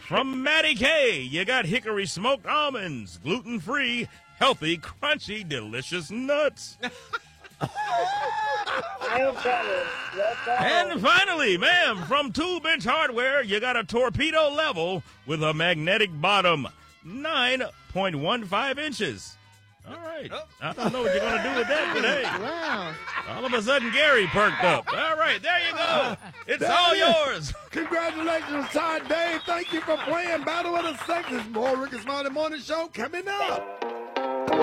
From Maddie K, you got hickory smoked almonds, gluten-free, healthy, crunchy, delicious nuts. And finally, ma'am, from Tool Bench Hardware, you got a torpedo level with a magnetic bottom, 9.15 inches. All right. I don't know what you're going to do with that today. Wow. All of a sudden, Gary perked up. All right, there you go. It's all yours. Congratulations, Todd Dave. Thank you for playing Battle of the Sexes. More Rick and Smiley Morning Show coming up.